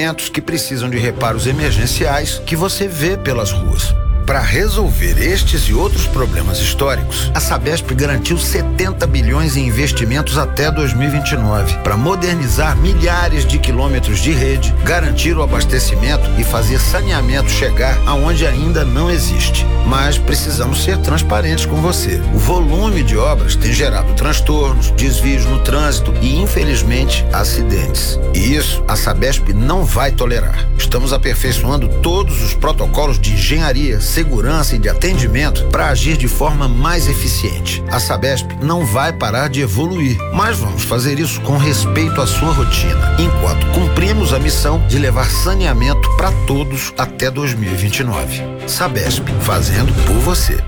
equipamentos que precisam de reparos emergenciais que você vê pelas ruas. Para resolver estes e outros problemas históricos, a Sabesp garantiu 70 bilhões em investimentos até 2029 para modernizar milhares de quilômetros de rede, garantir o abastecimento e fazer saneamento chegar aonde ainda não existe. Mas precisamos ser transparentes com você. O volume de obras tem gerado transtornos, desvios no trânsito e, infelizmente, acidentes. E isso a Sabesp não vai tolerar. Estamos aperfeiçoando todos os protocolos de engenharia, segurança e de atendimento para agir de forma mais eficiente. A Sabesp não vai parar de evoluir, mas vamos fazer isso com respeito à sua rotina, enquanto cumprimos a missão de levar saneamento para todos até 2029. Sabesp, fazendo por você.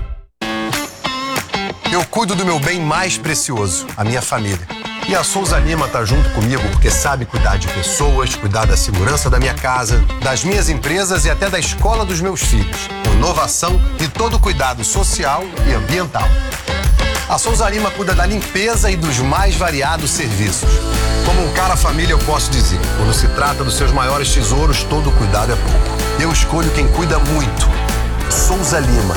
Eu cuido do meu bem mais precioso, a minha família. E a Souza Lima tá junto comigo porque sabe cuidar de pessoas, cuidar da segurança da minha casa, das minhas empresas e até da escola dos meus filhos. Inovação e todo cuidado social e ambiental. A Souza Lima cuida da limpeza e dos mais variados serviços. Como um cara família, eu posso dizer, quando se trata dos seus maiores tesouros, todo cuidado é pouco. Eu escolho quem cuida muito. Souza Lima.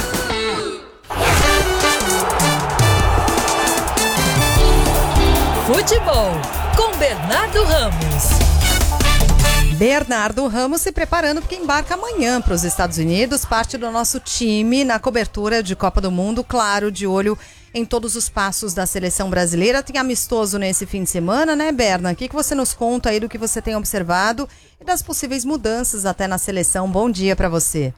Futebol, com Bernardo Ramos. Bernardo Ramos se preparando porque embarca amanhã para os Estados Unidos, parte do nosso time na cobertura de Copa do Mundo, claro, de olho em todos os passos da seleção brasileira. Tem amistoso nesse fim de semana, né, Berna? O que você nos conta aí do que você tem observado e das possíveis mudanças até na seleção? Bom dia para você.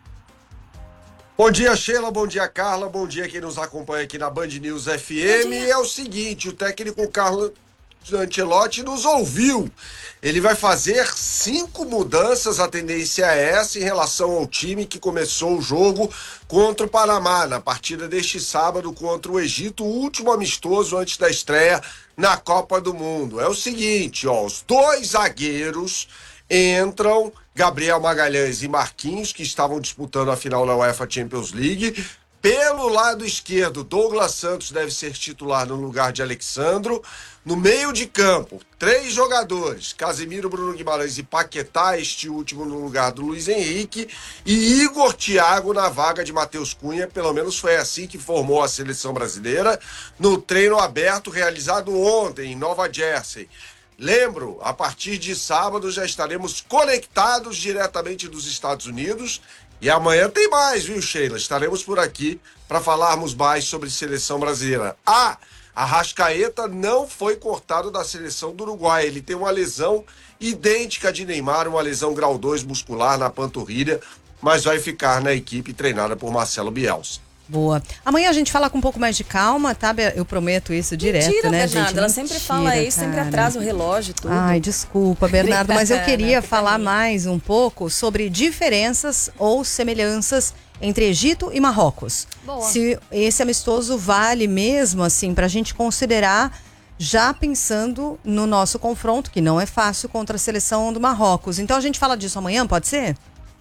Bom dia, Sheila, bom dia, Carla, bom dia quem nos acompanha aqui na Band News FM. É o seguinte, o técnico Carlo Ancelotti nos ouviu. Ele vai fazer 5 mudanças, a tendência é essa, em relação ao time que começou o jogo contra o Panamá, na partida deste sábado contra o Egito, o último amistoso antes da estreia na Copa do Mundo. É o seguinte, os 2 zagueiros entram, Gabriel Magalhães e Marquinhos, que estavam disputando a final da UEFA Champions League. Pelo lado esquerdo, Douglas Santos deve ser titular no lugar de Alexandro. No meio de campo, 3 jogadores, Casemiro, Bruno Guimarães e Paquetá, este último no lugar do Luiz Henrique, e Igor Thiago na vaga de Matheus Cunha. Pelo menos foi assim que formou a seleção brasileira no treino aberto realizado ontem em Nova Jersey. Lembro, a partir de sábado já estaremos conectados diretamente dos Estados Unidos e amanhã tem mais, viu, Sheila? Estaremos por aqui para falarmos mais sobre seleção brasileira. Arrascaeta não foi cortado da seleção do Uruguai. Ele tem uma lesão idêntica de Neymar, uma lesão grau 2 muscular na panturrilha, mas vai ficar na equipe treinada por Marcelo Bielsa. Boa. Amanhã a gente fala com um pouco mais de calma, tá? Eu prometo isso direto, mentira, né, Bernardo, gente? Ela sempre fala isso, sempre atrasa o relógio, tudo. Ai, desculpa, Bernardo, mas eu queria falar mais um pouco sobre diferenças ou semelhanças entre Egito e Marrocos. Boa. Se esse amistoso vale mesmo, assim, pra gente considerar, já pensando no nosso confronto, que não é fácil, contra a seleção do Marrocos. Então a gente fala disso amanhã, pode ser?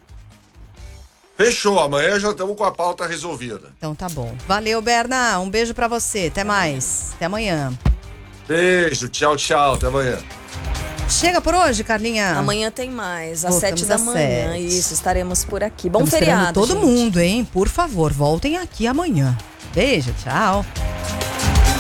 Fechou, amanhã já estamos com a pauta resolvida. Então tá bom. Valeu, Berna. Um beijo pra você. Até mais. Até amanhã. Beijo, tchau, tchau. Até amanhã. Chega por hoje, Carlinha. Amanhã tem mais, às 7 Voltamos da às manhã. 7. Isso, estaremos por aqui. Bom Estamos esperando feriado, todo gente. mundo, hein? Por favor, voltem aqui amanhã. Beijo, tchau.